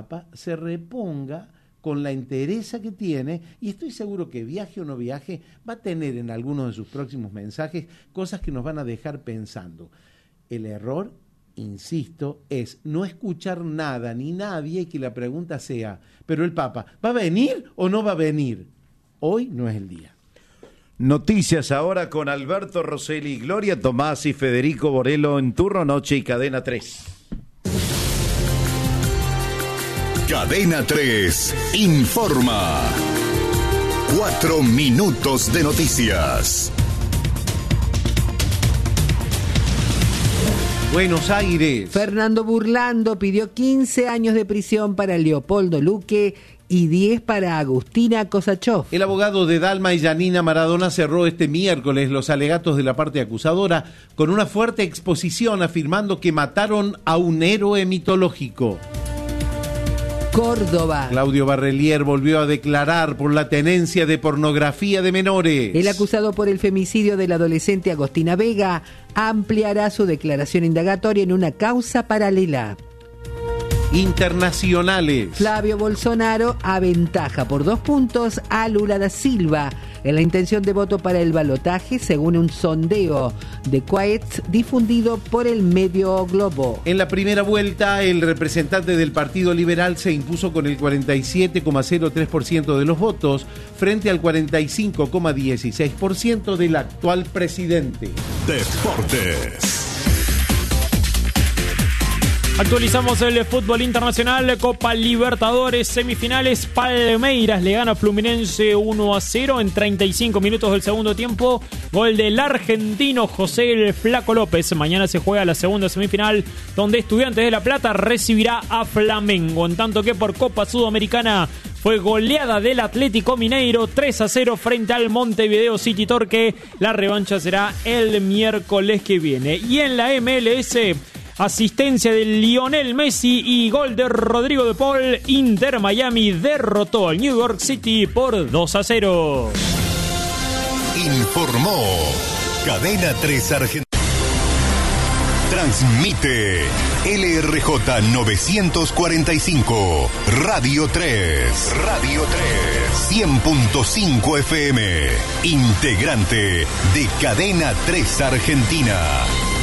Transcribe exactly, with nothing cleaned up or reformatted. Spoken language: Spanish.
se reponga con la entereza que tiene, y estoy seguro que viaje o no viaje, va a tener en algunos de sus próximos mensajes cosas que nos van a dejar pensando. El error, insisto, es no escuchar nada ni nadie y que la pregunta sea, pero el Papa, ¿va a venir o no va a venir? Hoy no es el día. Noticias ahora con Alberto Rosselli, Gloria Tomás y Federico Borello en Turno Noche y Cadena tres. Cadena tres informa. Cuatro minutos de noticias. Buenos Aires. Fernando Burlando pidió quince años de prisión para Leopoldo Luque y diez para Agustina Kosachov. El abogado de Dalma y Janina Maradona cerró este miércoles los alegatos de la parte acusadora con una fuerte exposición afirmando que mataron a un héroe mitológico. Córdoba. Claudio Barrelier volvió a declarar por la tenencia de pornografía de menores. El acusado por el femicidio del adolescente Agostina Vega ampliará su declaración indagatoria en una causa paralela. Internacionales. Flavio Bolsonaro aventaja por dos puntos a Lula da Silva en la intención de voto para el balotaje, según un sondeo de Quaetz difundido por el medio Globo. En la primera vuelta, el representante del Partido Liberal se impuso con el cuarenta y siete coma cero tres por ciento de los votos frente al cuarenta y cinco coma dieciséis por ciento del actual presidente. Deportes. Actualizamos el fútbol internacional, Copa Libertadores, semifinales. Palmeiras le gana a Fluminense uno a cero en treinta y cinco minutos del segundo tiempo. Gol del argentino José el Flaco López. Mañana se juega la segunda semifinal, donde Estudiantes de La Plata recibirá a Flamengo. En tanto que por Copa Sudamericana fue goleada del Atlético Mineiro tres a cero frente al Montevideo City Torque. La revancha será el miércoles que viene. Y en la M L S... asistencia de Lionel Messi y gol de Rodrigo de Paul. Inter Miami derrotó al New York City por dos a cero. Informó Cadena tres Argentina. Transmite L R J novecientos cuarenta y cinco, Radio tres. Radio tres. cien punto cinco F M. Integrante de Cadena tres Argentina.